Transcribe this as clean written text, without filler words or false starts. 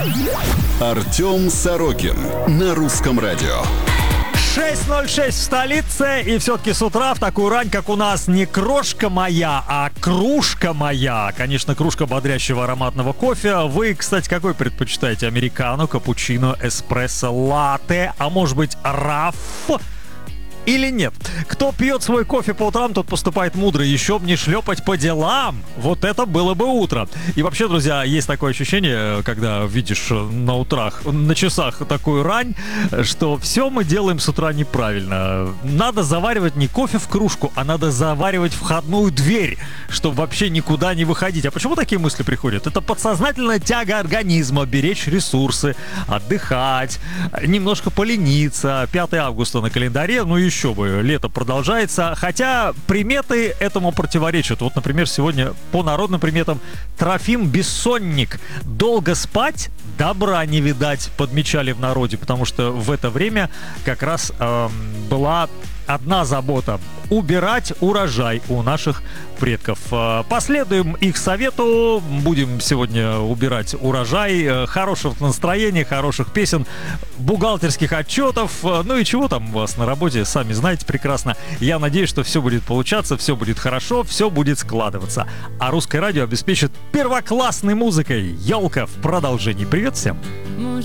Артем Сорокин на русском радио. 6:06 в столице, и все-таки с утра в такую рань, как у нас, не крошка моя, а кружка моя. Конечно, кружка бодрящего ароматного кофе. Вы, кстати, какой предпочитаете? Американо, капучино, эспрессо, латте, а может быть раф? Или нет? Кто пьет свой кофе по утрам, тот поступает мудро. Еще б не шлепать по делам. Вот это было бы утро. И вообще, друзья, есть такое ощущение, когда видишь на утрах, на часах такую рань, что все мы делаем с утра неправильно. Надо заваривать не кофе в кружку, а надо заваривать входную дверь, чтобы вообще никуда не выходить. А почему такие мысли приходят? Это подсознательная тяга организма беречь ресурсы, отдыхать, немножко полениться. 5 августа на календаре, ну и еще бы, лето продолжается, хотя приметы этому противоречат. Вот, например, сегодня по народным приметам Трофим Бессонник. Долго спать, добра не видать, подмечали в народе, потому что в это время как раз была одна забота — убирать урожай у наших предков. Последуем их совету, будем сегодня убирать урожай. Хорошего настроения, хороших песен, бухгалтерских отчетов, ну и чего там у вас на работе, сами знаете прекрасно. Я надеюсь, что все будет получаться, все будет хорошо, все будет складываться. А русское радио обеспечит первоклассной музыкой. Елка в продолжении. Привет всем!